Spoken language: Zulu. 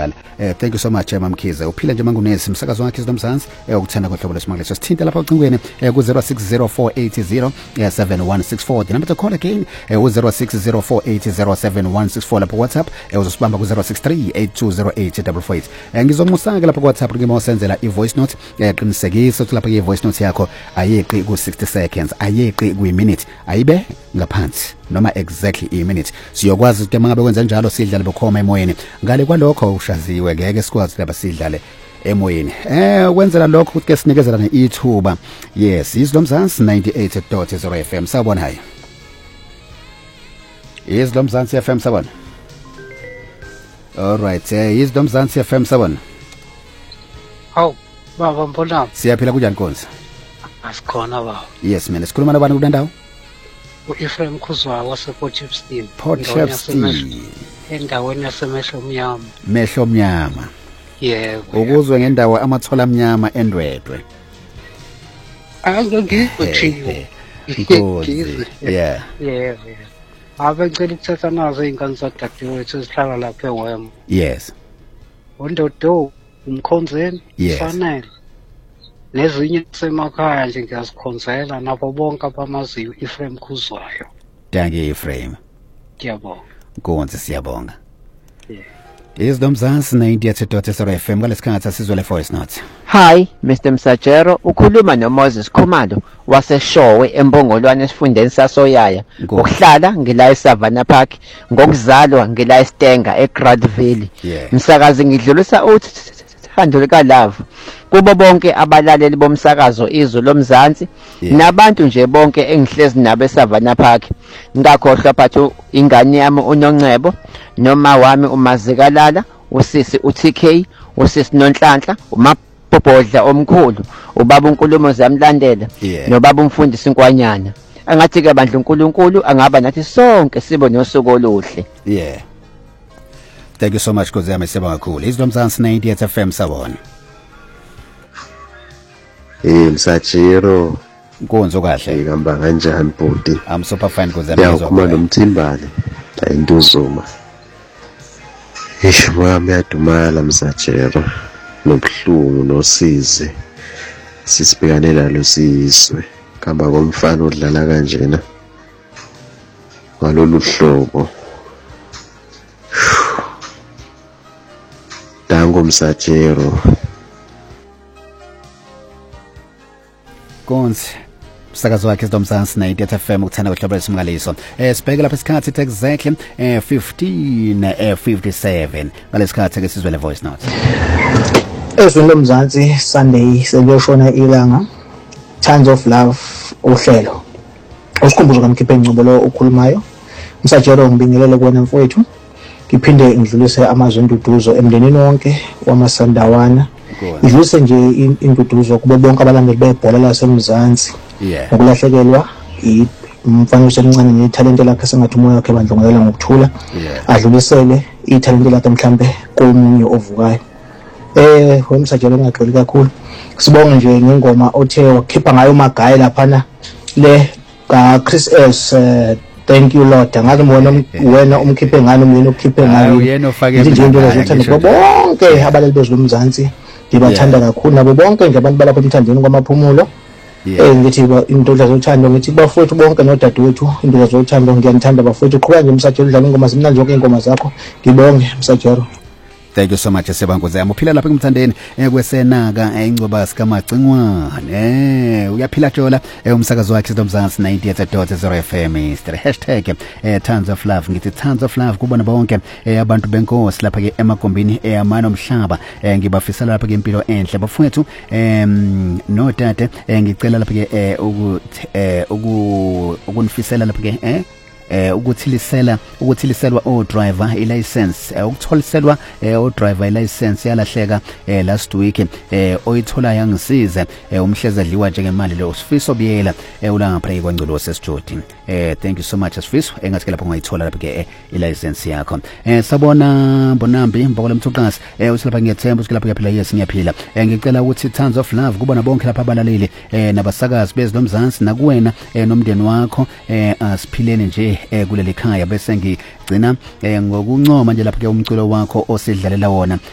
ngiyaqala. Thank you so much Mamkhize. Uphila nje mangunesi umsakazo wakhe izomzansi ukuthanda kohlobo lesimangaliso. Sithinta lapha ucingweni ku 0604807164. The number to call again 0604807164 lapha WhatsApp uzosibamba ku 0638208848. Ngizomusaka lapha WhatsApp ngima usenzela i-voice note qinisekisa ukuthi lapha i-voice note yakho ayeqi ku 60 seconds, ayeqi ku minute, ayibe ngaphansi noma exactly a minute. Siyokwazi ukuthi mangabe kwenza njalo sidlale bukhoma emoyeni. Ngale kwalokho ushaziwe ngeke sikwazi laba sidlale emoyeni. Wenzela lokho ukuthi ke sinikezela neithuba. Yes, izlomzansi 98.0 FM. Sawubona hayi. Izlomzansi FM sawubona. All right, izlomzansi FM sawubona. Hawu, baba mbona? Siyaphila kunjani Nkonzo? Asikhona baba. Yes mina, sikhuluma nabani kulendawo? U-Ephraim Khuzwayo wase-Port Shepstone. Port Shepstone. Endaweni yasemehlo mnyama. Mehlo mnyama. Yebo. Ukuzwe ngendawo amathola amnyama endwedwe. Angengizwe. Yeah. Yebo. Abengicela ukuthatha nazo izingane zadadewethu ezihlala lapha eWema. Yes. uNdodo, uMkhonzeni, Yes. Fanele. Nezinye semakhaya nje ngiyasikhonzela nabo bonke abamaziyo u-Ephraim Khuzwayo. Thank you Ephraim. Ngiyabonga. Nkonzo siyabonga. Yeah. Izlomzansi 98.0 FM ngalesikhathi asizwe le voice note. Hi, Mr. Msajero, ukhuluma noMoses Khumalo waseShowe eMpongolwane esifundeni saSoyaya. Ukuhlala ngila eSavannah Park, ngokuzalwa ngila eStenga eGradville. Msakazi ngidlulisa uthando likaLove kubo bonke abalaleli bomsakazo izwe lomzansi nabantu nje bonke engihlezi nabo eSavannah Park. Ngakhohlwa phathu ingane yami uNongcebo noma wami uMazikalala, usisi uTK, usisi Nonhlanhla, uMabhobhodla omkhulu, ubaba uNkulumo zamlandela nobaba umfundisi Nkwanyana. Angathi ke bandla uNkulunkulu angaba nathi sonke sibe nosuku oluhle. Yeah. Thank you so much Kozama siyabonga kakhulu. Izlomzansi 98 FM sawona. Msajero. Nkonzo kahle. Ngihamba kanjani bhuti? I'm super fine Kozama. Yakhuluma noMthimbane. Ayinduzuma. Wami yadumala Msajero. Nobuhlungu nosize. Sisibhekane nalo sizwe. Khamba komfana odlala kanjena. Ngalolu hlobo. Dango Msajero. Konzi umsakazo wakhe izlomzansi 98 FM ukuthanda kohlobo lesimangaliso. Sibheke lapha isikhathi exactly 15:57 ngalesikhathi ke sizwe le voice note. Ezweni lomzansi Sunday seliyoshona ilanga Tons of Love uhlelo. Usikhumbuzo kamkhiphe ingcobo lo ukhulumayo. Msajero ngibingelele kuwena mfowethu. Ngiphinde ngidlulise amazwenduduzo emndenini wonke wamasandawana. Idlulise nje induduzo kubo bonke abalandeli bebhola lasemzansi. Ukulahlekelwa umfana osemncane nethalente lakhe sengathi umoya wakhe bandlongelela ngokuthula. Adlulisele ithalente lakhe mhlambe komunye ovukayo. Wemsajelo ngaxoli kakhulu. Sibonge nje ngengoma othe wakhipha ngayo magaya laphana le ka Chris S. Thank you Lord. Ngathi wena umkhiphe ngani umyeni ukhiphe ngani. Uyena ofake nje into ezothanda bonke abalali bezomzansi. Ngibathanda kakhulu nabo bonke nje abantu balapha emthandweni kwamaphumulo. Ngithi into zothando ngithi bafowethu bonke nodadewethu into zothando ngiyanithanda bafowethu qhubeka nje Msajelo udlala ingoma zimnandi zonke ingoma zakho. Ngibonge Msajelo. Thank you so much Sebankoza. Uphila lapha kumthandeni kwesenaka ingcoba sikaMagcingwane. Uyaphila Jola umsakazo wakhe izlomzansi 98.0 FM Mr. #Tons of Love. Ngithi Tons of Love kubona bonke abantu benkosi lapha ke emagombini amano omhlaba. Ngibafisela lapha ke impilo enhle bafowethu no tate ngicela lapha ke ukunifisela lapha ke ukuthilisela o driver license ukutholiselwa o driver license yalahleka last week oyithola yangisize umhleza dliwa njengemali lo Sifiso Biyela ulanga pray kwaNgculo sesijodi. Thank you so much Sifiso engathi lapho ngayithola lapha ke license yakho. Sabona Mbonambi mbokole Mthuqasi usilapha ngiyethemba ukuthi lapha kuyaphila yes ngiyaphila. Ngicela ukuthi Tons of Love kubona bonke lapha abalaleli nabasakazi bezomzansi nakuwena nomndeni wakho asiphilene nje kuleli khaya bese ngigcina ngokuncoma nje lapha ke umculo wakho osidlalela wona